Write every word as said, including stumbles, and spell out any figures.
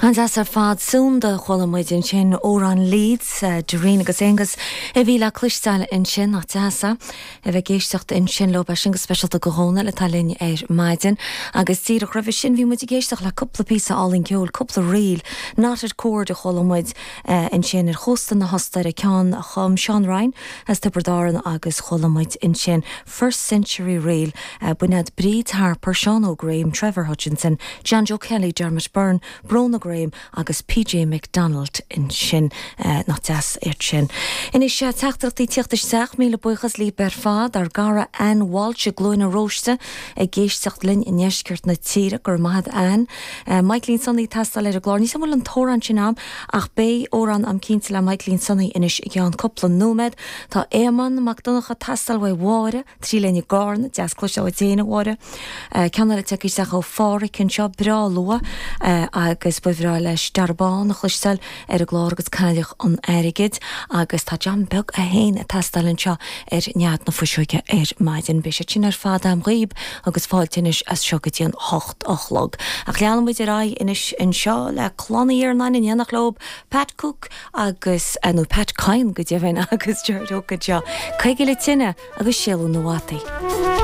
An as ar fad sún de cholamid sin órán Leeds Doreen agus Angus a bhí le cluisteáil in sin nach teasa a bheith géistecht in sin lo sin go specialta go hóna le talinn ar maidin agus tír raibh sin bhí muid géisteach le cúpla písa álinn ceol cúpla riil nátar cóir de cholamid in sin ar chóstan na hostar a ceán a chum Sean Ryan as tipperdáran agus cholamid in sin first century riil buinead brí Harper, Sean O'Graham, Trevor Hutchinson, John Joe Kelly, Dermot Byrne, Brona Graham agus P J McDonald in sin uh, nach das ir sin. In is uh, teachtartí tíochtas míle buchas lí ber fad ar gara an Walsh a glóin a róiste a géisteach linn in neiscirt na tíre gur mahad an. Uh, Michaelín Sonny tastal ar a glór. Ní sam bhfuil an tóran sin am ach bé óran am cínta le Michaelín Sonny inis i gceann cúpla nómed tá éman McDonagh a tastal bhfuil mhóire trí lenne gárna deas cloise bhfuil déana mhóire. Uh, Ceanna le teicisteach ó fára cin seo brá lua uh, agus bhfuil leis darbán a chluistal ar a glár agus caiileach an airigid agus tá jam beg a héin a tastalinn seo ar nead na fuisiúige ar maidin bise sin ar fád am riib agus fáiltinis as seo go dtíon hocht ochlog. A chleanam muid ar ai inis in seo le clonaí ar nain in dhéanach lob Pat Cook agus anú Pat Cain go dtíobhain agus dúirt ó go deo. Caige le tinine agus síalú na wataí.